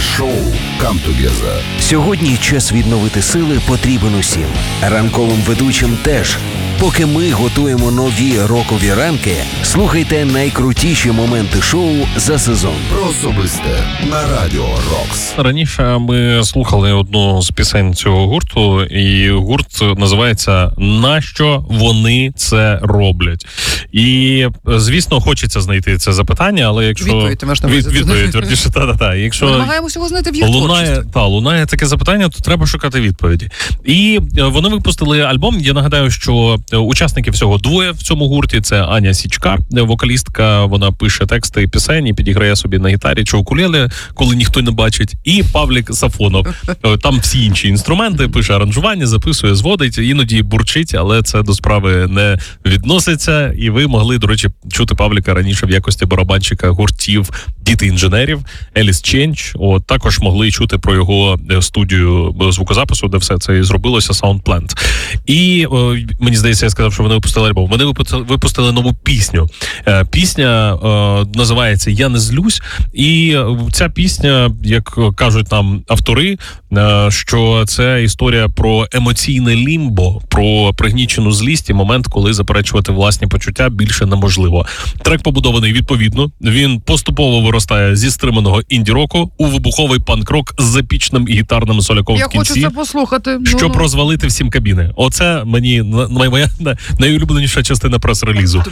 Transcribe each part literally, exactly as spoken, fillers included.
шоу «Come Together». Сьогодні час відновити сили потрібен усім. Ранковим ведучим теж. Поки ми готуємо нові рокові ранки, слухайте найкрутіші моменти шоу за сезон. Про особисте на Радіо Рокс. Раніше ми слухали одну з пісень цього гурту, і гурт називається «Нащо вони це роблять?». І, звісно, хочеться знайти це запитання, але якщо... Відповідь, можна Від, відповідь, верніше, та-та-та. Якщо ми намагаємося його знайти в їх лунає, творчості. та, лунає таке запитання, то треба шукати відповіді. І вони випустили альбом. Я нагадаю, що учасників всього двоє в цьому гурті. Це Аня Січкар, вокалістка, вона пише тексти і пісень, і підіграє собі на гітарі чи укулеле, коли ніхто не бачить. І Павлік Сафонов. Там всі інші інструменти, пише аранжування, записує, зводить, іноді бурчить, але це до справи не відноситься. І ви могли, до речі, чути Павліка раніше в якості барабанщика гуртів «Діти інженерів», «Alice Change». От, також могли чути про його студію звукозапису, де все це і зробилося, «Soundplant». І о, мені здається, я сказав, що вони випустили альбом. Вони випустили, випустили нову пісню. Е, пісня е, називається «Я не злюсь». І ця пісня, як кажуть нам автори, е, що це історія про емоційне лімбо, про пригнічену злість і момент, коли заперечувати власні почуття більше неможливо. Трек побудований відповідно. Він поступово виростає зі стриманого інді-року у вибуховий панк-рок з епічним гітарним соляком Я в кінці. хочу це послухати. Щоб ну, розвалити всім кабіни. Оце мені моя найулюбленіша частина прес-релізу.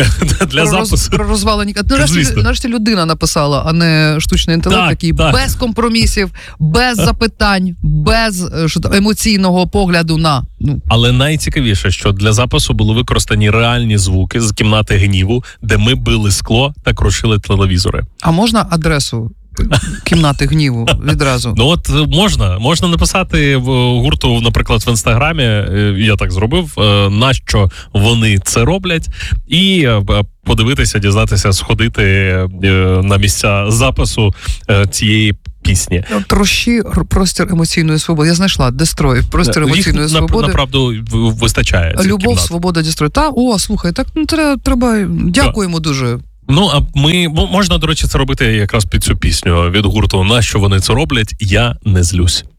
Для про, запису. роз, про розвалені. Нарешті, Звісно. нарешті людина написала, а не штучний інтелект, Так, який так. без компромісів, без запитань, без що там, емоційного погляду на... Ну, Але найцікавіше, що для запису були використані реальні звуки з кімнати гніву, де ми били скло та крушили телевізори. а можна адресу кімнати гніву відразу? Ну от можна, можна написати в гурту, наприклад, в інстаграмі, я так зробив, нащо вони це роблять, і подивитися, дізнатися, сходити на місця запису цієї пісні. Трощі простір емоційної свободи. Я знайшла Дестрой, простір емоційної Їх, свободи. направду, вистачає. Любов, кімнат. свобода, Дестрой. Та, о, слухай, так ну, треба, треба, дякуємо дуже. Ну, а ми, можна, до речі, це робити якраз під цю пісню від гурту «Нащо вони це роблять? Я не злюсь».